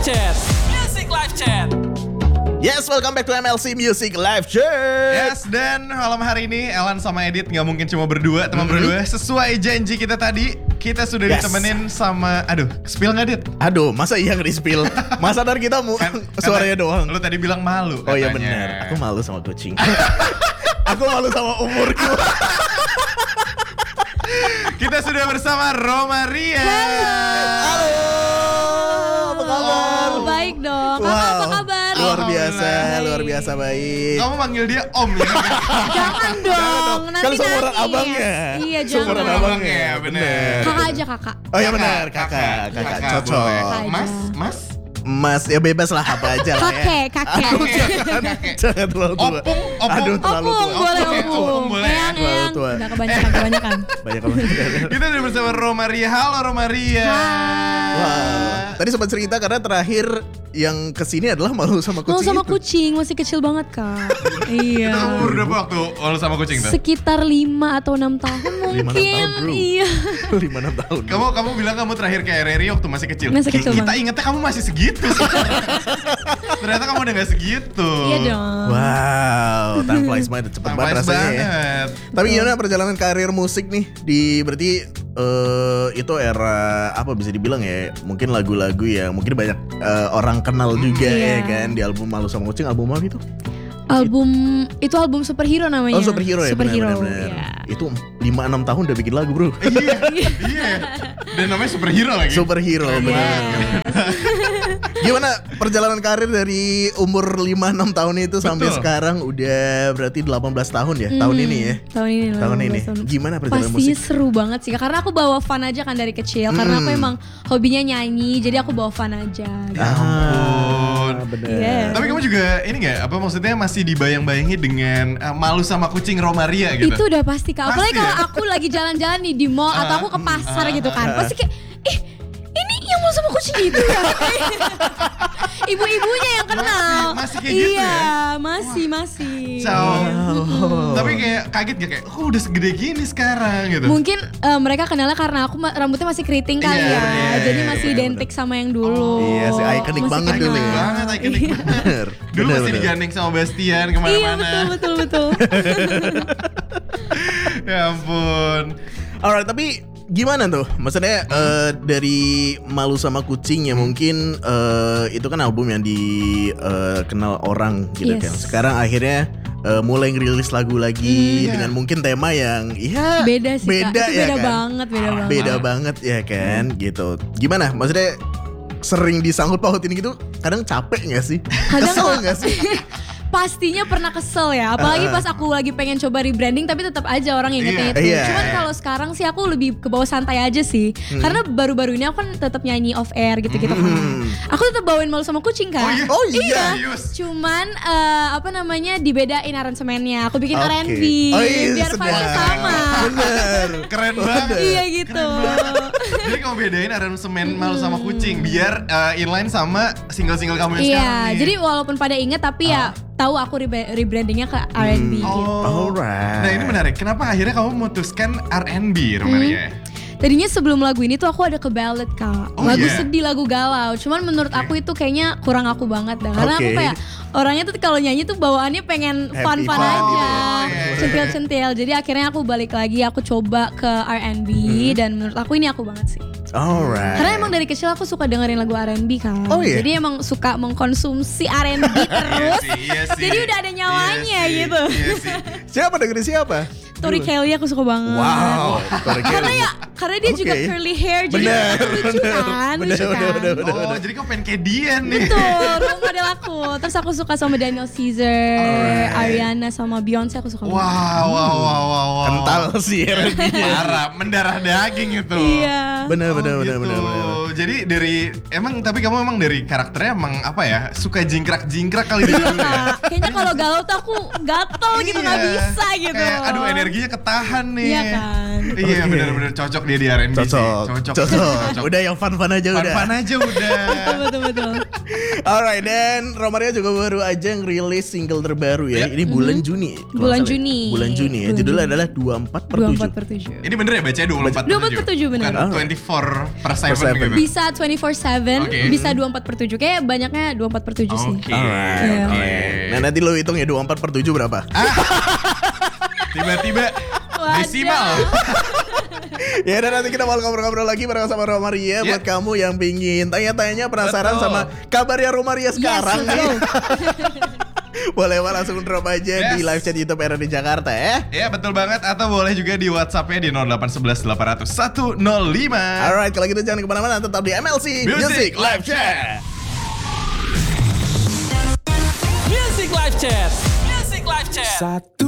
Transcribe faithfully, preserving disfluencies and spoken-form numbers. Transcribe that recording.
Chat. Music Live Chat. Yes, welcome back to M L C Music Live Chat. Yes, dan malam hari ini Elan sama Edit gak mungkin cuma berdua, teman mm-hmm. berdua. Sesuai janji kita tadi, kita sudah yes. ditemenin sama, aduh, spill gak Dit? Aduh, masa iya gak di-spill? Masa dari kita mu, kan, suaranya doang. Lu tadi bilang malu Oh katanya. iya benar, aku malu sama kucing. Aku malu sama umurku. Kita sudah bersama Romaria. Halo, apa kabar? Oh, baik dong. Kakak Wow. apa kabar? Luar biasa, luar biasa baik. Kamu manggil dia Om ya? Jangan dong, nanti Kan seumuran nangis. abangnya. Iya, Seumuran jangan. abangnya, bener. Kakak aja kakak. Oh iya benar, kakak, kakak, cocok. boleh. Kakak Mas, aja. mas. Mas, ya bebas lah apa aja lah ya. Kakek, kakek. Aku jangan, jangan terlalu tua. Opung, opung. Aduh, terlalu Opung, tua. boleh Opung, opung. opung, boleh. Eyang, Terlalu eyang. tua. Udah kebanyakan, kebanyakan. Banyak banget. Kita sudah bersama Romaria. Halo Romaria. Hai. Wow. Tadi sempat cerita karena terakhir yang kesini adalah malu sama kucing Mau sama itu. kucing, masih kecil banget kak. Iya. Itu umur berapa waktu malu sama kucing tuh? Sekitar lima atau enam tahun mungkin. Lima, enam tahun, bro. Iya. lima enam tahun. Kamu kamu bilang kamu terakhir ke R R I waktu masih kecil. Masih kecil Kita banget. ingetnya kamu masih segitu. Ternyata kamu udah gak segitu. Iya dong. Wow, time flies banget, cepet Time banget flies rasanya ya. banget. Tapi gimana perjalanan karir musik nih di berarti eh itu era apa bisa dibilang ya? Mungkin lagu-lagu yang mungkin banyak eh, orang kenal juga ya Iya. kan di album Malu Sama Kucing, album apa itu? Album itu album Superhero namanya. Oh, Superhero ya, Superhero. benar-benar. Iya. Itu lima enam tahun udah bikin lagu, Bro. Iya, iya. Dan namanya superhero lagi. Superhero, Keren benar. banget. Gimana perjalanan karir dari umur lima enam tahun itu sampai Betul. sekarang udah berarti delapan belas tahun ya, tahun Hmm, ini ya. Tahun ini. Tahun delapan ini. belas tahun. Gimana perjalanan Pastinya musik? seru banget sih Kak. Karena aku bawa fun aja kan dari kecil. Karena aku Hmm. emang hobinya nyanyi. Jadi aku bawa fun aja gitu. ampun. Ah, benar. Iya. Tapi kamu juga ini gak, apa maksudnya masih dibayang-bayangi dengan uh, malu sama kucing Romaria gitu? Itu udah pasti Kak. Apalagi Pasti kalau ya? aku lagi jalan-jalan nih di mall atau aku ke pasar gitu kan. Pasti kayak, ih ini yang mau sama kucing itu ya? Ibu-ibunya yang kenal. Masih- masih kayak gitu iya, ya? masih, masih. Ciao. Wow. Tapi kayak kaget gak kayak, oh udah segede gini sekarang gitu. Mungkin eh, mereka kenalnya karena aku ma- rambutnya masih keriting kali Iya, ya. bener, Jadi iya, masih bener, identik sama yang dulu. Iya sih, ikonik Masih banget kenal. dulu Ikonik ya. banget, ikonik banget. Bener. Dulu bener, masih bener. digandeng sama Bastian Iya kemana-mana. betul betul betul. Ya ampun. Alright, tapi gimana tuh? Maksudnya eh, dari Malu Sama Kucing ya mungkin eh, itu kan album yang dikenal orang gitu Yes. kan. Sekarang akhirnya eh, mulai ngerilis lagu lagi Hmm. dengan mungkin tema yang ya Beda sih beda Kak. Itu ya beda kan. banget, beda banget. Beda banget ya kan gitu. Gimana? Maksudnya sering disangkut pautin gitu, kadang capek gak sih? Kadang Kesel nggak- gak sih? Pastinya pernah kesel ya. Apalagi pas aku lagi pengen coba rebranding tapi tetap aja orang ingetnya Iya. itu. Iya. Cuman kalau sekarang sih aku lebih ke bawah santai aja sih. Karena baru-baru ini aku kan tetap nyanyi off air gitu-gitu kan. Hmm. Aku tetap bawain Malu Sama Kucing kan. Oh iya? Oh iya. Serius? Cuman eh, apa namanya dibedain aransemennya. Aku bikin Oke. R and B Oh iya, biar sedap. vibe-nya sama. Bener. Keren banget. Iya gitu. Jadi kamu bedain aransemen Malu Sama Kucing biar uh, inline sama single-single kamu yang Iya, sekarang nih. jadi walaupun pada inget tapi ya tahu aku re- rebrandingnya ke R and B gitu. Oh. Alright. Nah ini menarik. Kenapa akhirnya kamu memutuskan R and B, Romaria? Tadinya sebelum lagu ini tuh aku ada ke ballad kak. Oh, Lagu iya? sedih, lagu galau. Cuman menurut aku itu kayaknya kurang aku banget dah. Karena aku Oke. kayak orangnya tuh kalau nyanyi tuh bawaannya pengen Happy fun-fun fun aja. gitu ya. Oh, iya. Centil-centil. Jadi akhirnya aku balik lagi, aku coba ke R and B. Dan menurut aku ini aku banget sih. Alright. Karena emang dari kecil aku suka dengerin lagu R and B kan. Oh, iya? Jadi emang suka mengkonsumsi R and B terus. Iya sih, iya sih. Jadi udah ada nyawanya Iya sih, gitu. Iya sih. Siapa dengerin siapa? Tori Kelly aku suka banget. Wow. Tori Karena Kelly. ya karena dia juga Oke. curly hair jadi Bener, lucu bener, kan, bener, lucu bener, kan. bener, bener. Oh, jadi kamu pengen kayak dia nih. Betul, role model aku. Terus aku suka sama Daniel Caesar, Alright. Ariana sama Beyonce aku suka banget. Wow, wow, wow, wow, wow. Kental sih R and B-nya. Parah, mendarah daging itu. Iya. Bener, Oh, bener, bener, gitu. bener, bener. Jadi dari emang tapi kamu emang dari karakternya emang apa ya? Suka jingkrak-jingkrak kali dia. Iya kak, kayaknya kalau galau tuh aku gatel gitu nggak Iya. bisa gitu. Kayak, aduh energinya ketahan nih. Iya kan. Iya Oke. bener-bener cocok dia di R and B sih. Cocok, Cocok. cocok. Udah yang fun-fun aja udah. Fun-fun aja udah. Betul betul betul. Alright, dan Romaria juga baru aja ngerilis single terbaru ya. Ya. Ini bulan Juni. kalau Bulan nggak salah ya. Juni. Bulan Juni ya. Bulan Judulnya Juni. adalah dua puluh empat per dua puluh tujuh. empat per tujuh. Ini bener ya bacanya dua puluh empat dua puluh empat per tujuh, bener. Bukan dua puluh empat per Per seven seven. gitu. bisa dua puluh empat tujuh, Oke. bisa dua puluh empat per tujuh. Kayak banyaknya dua puluh empat per tujuh sih. Oke. Alright, Iya. oke. Nah nanti lo hitung ya dua puluh empat per tujuh berapa? Tiba-tiba Waduh. desimal. Ya dan nanti kita bakal ngobrol-ngobrol lagi bareng sama Romaria. Ya. Buat kamu yang pingin tanya-tanya penasaran Betul. sama kabarnya Romaria sekarang let's nih. go. Boleh banget langsung drop aja Yes. di live chat YouTube R R di Jakarta ya. Ya betul banget. Atau boleh juga di WhatsApp-nya di nol delapan satu satu delapan nol nol satu nol lima. Alright, kalau gitu jangan kemana-mana, tetap di M L C Music Live Chat. Music Live Chat. Music Live Chat.